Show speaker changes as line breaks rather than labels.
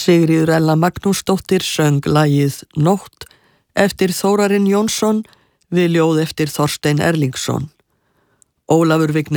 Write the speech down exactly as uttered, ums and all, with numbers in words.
Sigríður Ella Magnúsdóttir söng lagið Nótt eftir Þórarinn Jónsson við ljóð eftir Þorstein Erlingsson. Ólafur Vignir